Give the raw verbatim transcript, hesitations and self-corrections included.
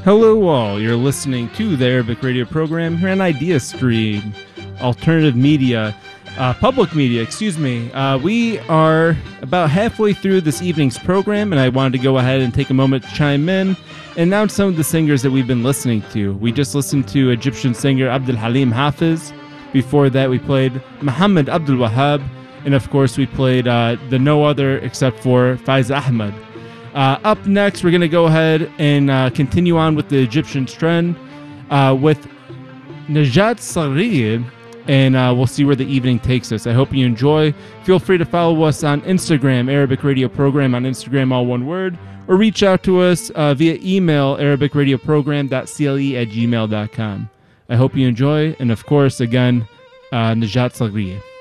Hello all, you're listening to the Arabic radio program here on Idea Stream, alternative media, uh, public media, excuse me. Uh, we are about halfway through this evening's program, and I wanted to go ahead and take a moment to chime in and announce some of the singers that we've been listening to. We just listened to Egyptian singer Abdul Halim Hafiz. Before that, we played Muhammad Abdul Wahab, and of course, we played uh, the no other except for Faiz Ahmed. Uh, up next, we're going to go ahead and uh, continue on with the Egyptian trend uh, with Najat Saghir, and uh, we'll see where the evening takes us. I hope you enjoy. Feel free to follow us on Instagram, Arabic Radio Program on Instagram, all one word, or reach out to us uh, via email, arabicradioprogram dot c l e at gmail dot com. I hope you enjoy, and of course, again, uh, Najat Saghir.